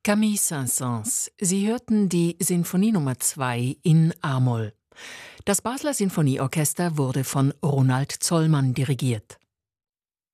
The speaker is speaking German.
Camille Saint-Saëns. Sie hörten die Sinfonie Nummer 2 in A-Moll. Das Basler Sinfonieorchester wurde von Ronald Zollmann dirigiert.